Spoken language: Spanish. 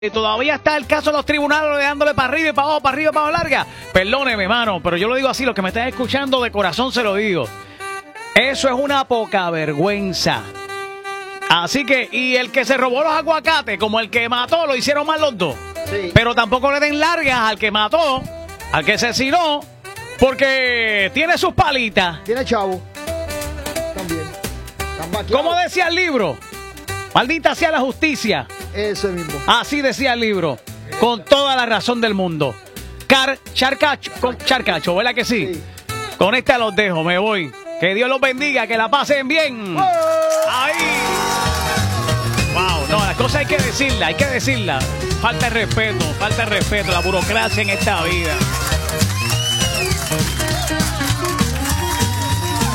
Todavía está el caso de los tribunales dándole para arriba y para abajo, para arriba y para abajo larga. Perdóneme, hermano, pero yo lo digo así, los que me están escuchando de corazón se lo digo. Eso es una poca vergüenza. Así que, y el que se robó los aguacates, como el que mató, lo hicieron mal los dos. Sí. Pero tampoco le den largas al que mató, al que asesinó, porque tiene sus palitas. Tiene chavo. También. ¿Cómo decía el libro? Maldita sea la justicia. Ese mismo. Así decía el libro, con toda la razón del mundo. Charcacho, ¿verdad que sí? Sí. Con esta los dejo, me voy. Que Dios los bendiga, que la pasen bien. ¡Oh! Ahí. Wow, no, las cosas hay que decirlas, Falta de respeto, la burocracia en esta vida.